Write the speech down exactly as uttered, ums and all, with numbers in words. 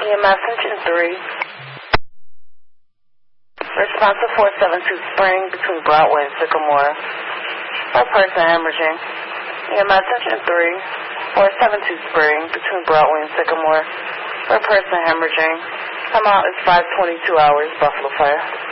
E M S engine three. Response to four seven two Spring between Broadway and Sycamore. For person hemorrhaging. E M S engine three. four seven two Spring between Broadway and Sycamore. For person hemorrhaging. Come out is five twenty-two hours, Buffalo Fire.